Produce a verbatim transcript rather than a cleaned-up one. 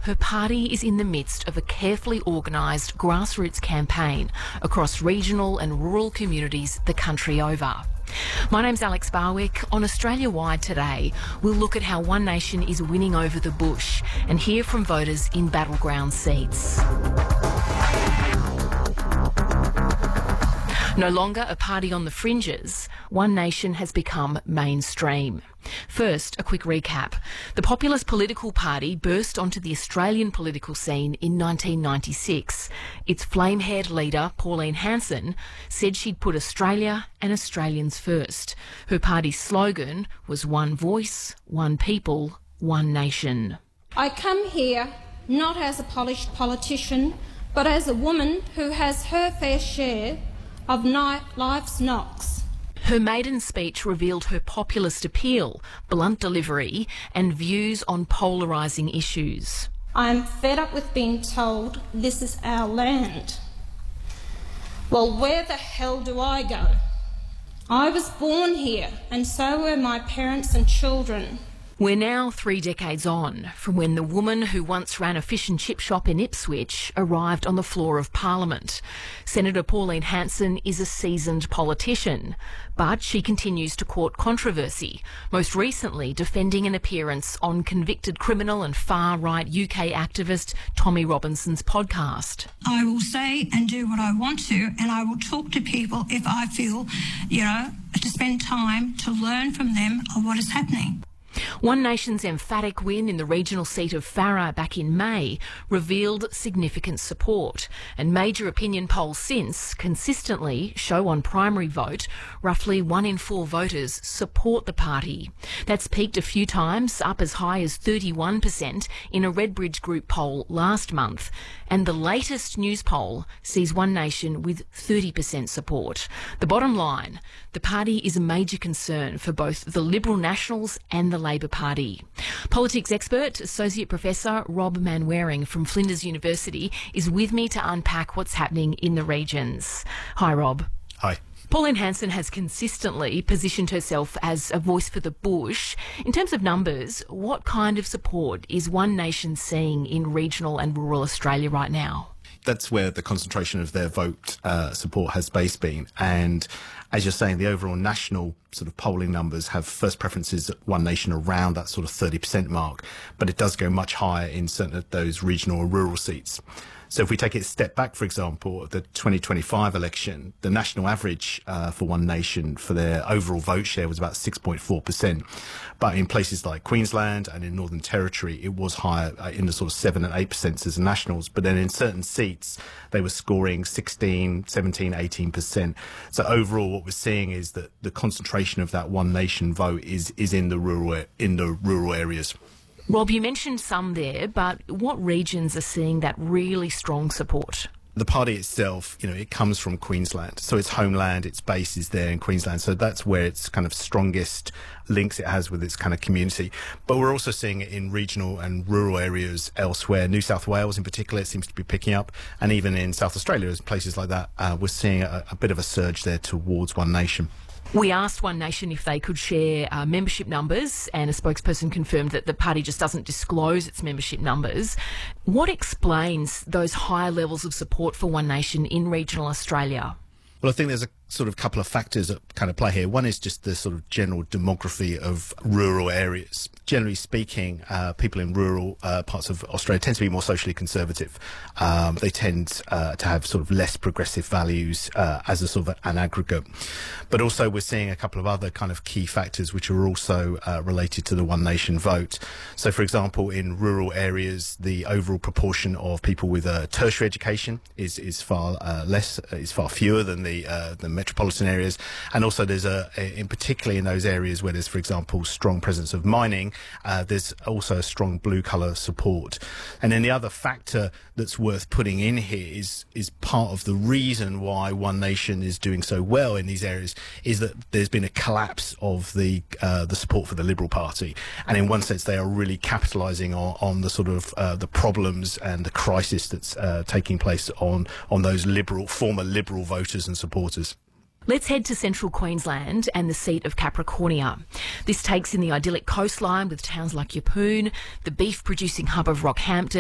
her party is in the midst of a carefully organised grassroots campaign across regional and rural communities the country over. My name's Alex Barwick. On Australia Wide today, we'll look at how One Nation is winning over the bush and hear from voters in battleground seats. No longer a party on the fringes, One Nation has become mainstream. First, a quick recap. The Populist Political Party burst onto the Australian political scene in nineteen ninety-six. Its flame-haired leader, Pauline Hanson, said she'd put Australia and Australians first. Her party's slogan was One Voice, One People, One Nation. I come here not as a polished politician, but as a woman who has her fair share of night life's knocks. Her maiden speech revealed her populist appeal, blunt delivery and views on polarising issues. I am fed up with being told this is our land. Well, where the hell do I go? I was born here, and so were my parents and children. We're now three decades on from when the woman who once ran a fish and chip shop in Ipswich arrived on the floor of Parliament. Senator Pauline Hanson is a seasoned politician, but she continues to court controversy, most recently defending an appearance on convicted criminal and far-right U K activist Tommy Robinson's podcast. I will say and do what I want to, and I will talk to people if I feel, you know, to spend time to learn from them on what is happening. One Nation's emphatic win in the regional seat of Farrer back in May revealed significant support, and major opinion polls since consistently show on primary vote roughly one in four voters support the party. That's peaked a few times, up as high as thirty-one percent in a Redbridge Group poll last month, and the latest news poll sees One Nation with thirty percent support. The bottom line, the party is a major concern for both the Liberal Nationals and the Labor Party. Politics expert, Associate Professor Rob Manwaring from Flinders University is with me to unpack what's happening in the regions. Hi, Rob. Hi. Pauline Hanson has consistently positioned herself as a voice for the bush. In terms of numbers, what kind of support is One Nation seeing in regional and rural Australia right now? That's where the concentration of their vote uh, support has base been. And as you're saying, the overall national sort of polling numbers have first preferences at One Nation around that sort of thirty percent mark, but it does go much higher in certain of those regional or rural seats. So if we take it a step back, for example, the twenty twenty-five election, the national average uh, for One Nation for their overall vote share was about six point four percent. But in places like Queensland and in Northern Territory, it was higher uh, in the sort of seven and eight percent as the Nationals. But then in certain seats, they were scoring sixteen, seventeen, eighteen percent. So overall, what we're seeing is that the concentration of that One Nation vote is, is in the rural, in the rural areas. Rob, you mentioned some there, but what regions are seeing that really strong support? The party itself, you know, it comes from Queensland. So its homeland, its base is there in Queensland. So that's where its kind of strongest links it has with its kind of community. But we're also seeing it in regional and rural areas elsewhere. New South Wales in particular, it seems to be picking up. And even in South Australia, places like that, uh, we're seeing a, a bit of a surge there towards One Nation. We asked One Nation if they could share uh, membership numbers, and a spokesperson confirmed that the party just doesn't disclose its membership numbers. What explains those higher levels of support for One Nation in regional Australia? Well, I think there's a sort of couple of factors that kind of play here. One is just the sort of general demography of rural areas. Generally speaking, uh, people in rural uh, parts of Australia tend to be more socially conservative. Um, they tend uh, to have sort of less progressive values uh, as a sort of an aggregate. But also we're seeing a couple of other kind of key factors which are also uh, related to the One Nation vote. So, for example, in rural areas, the overall proportion of people with a tertiary education is is far uh, less, is far fewer than the uh, the metropolitan areas. And also there's a, a in particularly in those areas where there's, for example, strong presence of mining, uh, there's also a strong blue colour support. And then the other factor that's worth putting in here is is part of the reason why One Nation is doing so well in these areas is that there's been a collapse of the uh, the support for the Liberal Party, and in one sense they are really capitalising on, on the sort of uh, the problems and the crisis that's uh, taking place on on those liberal former Liberal voters and supporters. Let's head to central Queensland and the seat of Capricornia. This takes in the idyllic coastline with towns like Yeppoon, the beef-producing hub of Rockhampton,